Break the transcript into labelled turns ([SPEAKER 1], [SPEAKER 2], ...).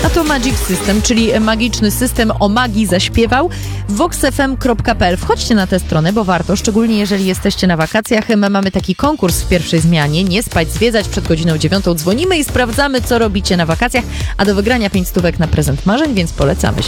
[SPEAKER 1] a to Magic System, czyli magiczny system o magii zaśpiewał. voxfm.pl. Wchodźcie na tę stronę, bo warto, szczególnie jeżeli jesteście na wakacjach. My mamy taki konkurs w pierwszej zmianie. Nie spać, zwiedzać przed godziną 9. Dzwonimy i sprawdzamy, co robicie na wakacjach, a do wygrania 5 stówek na prezent marzeń, więc polecamy się.